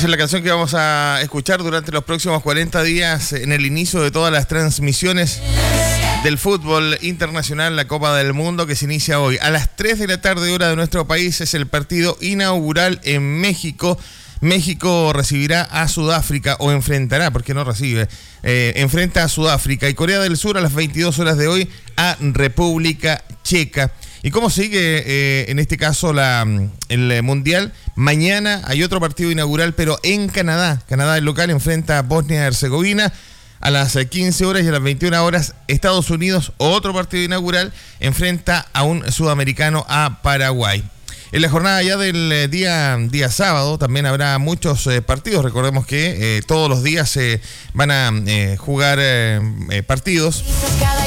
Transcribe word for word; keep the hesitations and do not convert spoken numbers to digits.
Esa es la canción que vamos a escuchar durante los próximos cuarenta días en el inicio de todas las transmisiones del fútbol internacional, la Copa del Mundo, que se inicia hoy. A las tres de la tarde, hora de nuestro país, es el partido inaugural en México. México recibirá a Sudáfrica, o enfrentará, porque no recibe, eh, enfrenta a Sudáfrica, y Corea del Sur a las veintidós horas de hoy a República Checa. ¿Y cómo sigue eh, en este caso la, el Mundial? Mañana hay otro partido inaugural, pero en Canadá. Canadá, el local, enfrenta a Bosnia-Herzegovina. A las quince horas y a las veintiuna horas, Estados Unidos, otro partido inaugural, enfrenta a un sudamericano, a Paraguay. En la jornada ya del día, día sábado también habrá muchos eh, partidos. Recordemos que eh, todos los días se eh, van a eh, jugar eh, eh, partidos.